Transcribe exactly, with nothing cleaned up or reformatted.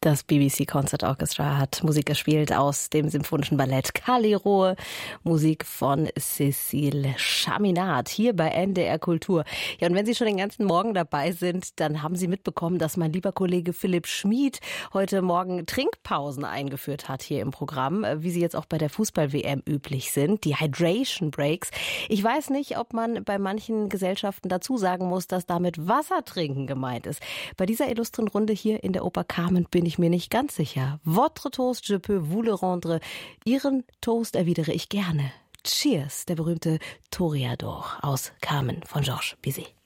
Das B B C Concert Orchestra hat Musik gespielt aus dem symphonischen Ballett Kallirhoe, Musik von Cécile Chaminade, hier bei N D R Kultur. Ja, und wenn Sie schon den ganzen Morgen dabei sind, dann haben Sie mitbekommen, dass mein lieber Kollege Philipp Schmid heute Morgen Trinkpausen eingeführt hat hier im Programm, wie sie jetzt auch bei der Fußball-W M üblich sind, die Hydration Breaks. Ich weiß nicht, ob man bei manchen Gesellschaften dazu sagen muss, dass damit Wasser trinken gemeint ist. Bei dieser illustren Runde hier in der Oper Carmen bin ich mir nicht ganz sicher. Votre toast, je peux vous le rendre. Ihren Toast erwidere ich gerne. Cheers, der berühmte Toreador aus Carmen von Georges Bizet.